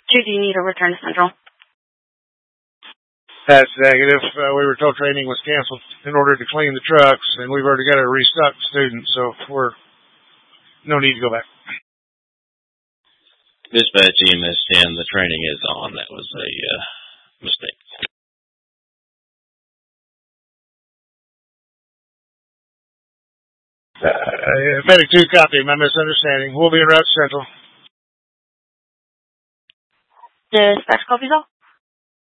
2, do you need a return to Central? That's negative. We were told training was canceled in order to clean the trucks, and we've already got a restock student, so we're no need to go back. Dispatch EMS 10, the training is on. That was a mistake. Medic 2, copy. My misunderstanding. We'll be en route to Central. Dispatch copies all.